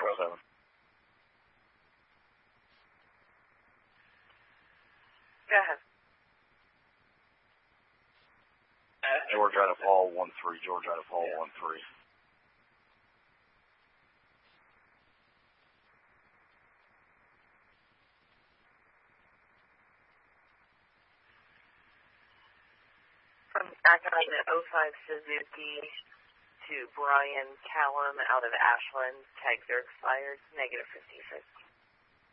7. Go ahead. George out of Paul 1-3. George out of Paul 1-3. From Academy 05 Suzuki to Brian Callum out of Ashland. Tags are expired. -56.